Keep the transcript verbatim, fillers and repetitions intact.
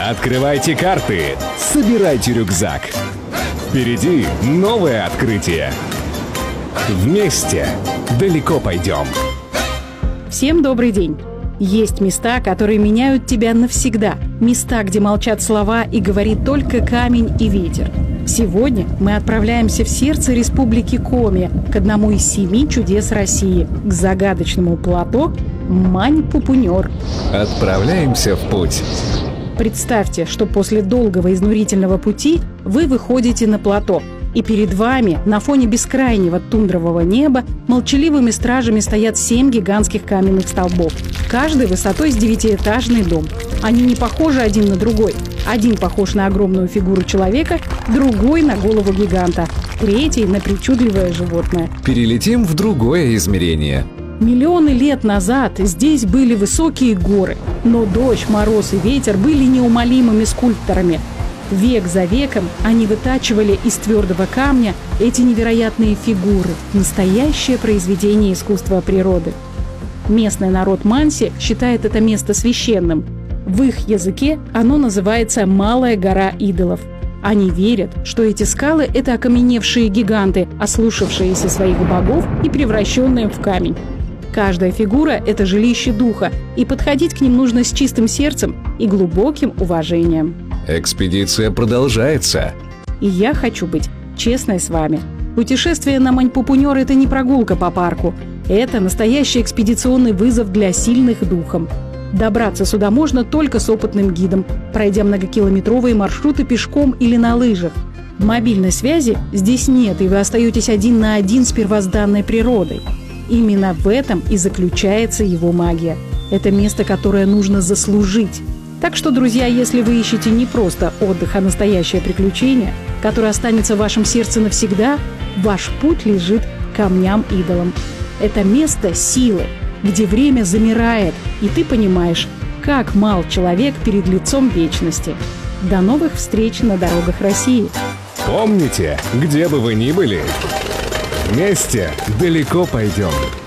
Открывайте карты, собирайте рюкзак. Впереди новое открытие. Вместе далеко пойдем. Всем добрый день! Есть места, которые меняют тебя навсегда. Места, где молчат слова и говорит только камень и ветер. Сегодня мы отправляемся в сердце республики Коми, к одному из семи чудес России, к загадочному плато Мань-Пупунер. Отправляемся в путь. Представьте, что после долгого изнурительного пути вы выходите на плато, и перед вами на фоне бескрайнего тундрового неба молчаливыми стражами стоят семь гигантских каменных столбов, каждый высотой с девятиэтажный дом. Они не похожи один на другой. Один похож на огромную фигуру человека, другой на голову гиганта, третий на причудливое животное. Перелетим в другое измерение. Миллионы лет назад здесь были высокие горы, но дождь, мороз и ветер были неумолимыми скульпторами. Век за веком они вытачивали из твердого камня эти невероятные фигуры, настоящее произведение искусства природы. Местный народ Манси считает это место священным. В их языке оно называется «Малая гора идолов». Они верят, что эти скалы – это окаменевшие гиганты, ослушавшиеся своих богов и превращенные в камень. Каждая фигура – это жилище духа, и подходить к ним нужно с чистым сердцем и глубоким уважением. Экспедиция продолжается. И я хочу быть честной с вами. Путешествие на Мань-Пупунер – это не прогулка по парку. Это настоящий экспедиционный вызов для сильных духом. Добраться сюда можно только с опытным гидом, пройдя многокилометровые маршруты пешком или на лыжах. Мобильной связи здесь нет, и вы остаетесь один на один с первозданной природой. Именно в этом и заключается его магия. Это место, которое нужно заслужить. Так что, друзья, если вы ищете не просто отдых, а настоящее приключение, которое останется в вашем сердце навсегда, ваш путь лежит к камням-идолам. Это место силы, где время замирает, и ты понимаешь, как мал человек перед лицом вечности. До новых встреч на дорогах России! Помните, где бы вы ни были, вместе далеко пойдем.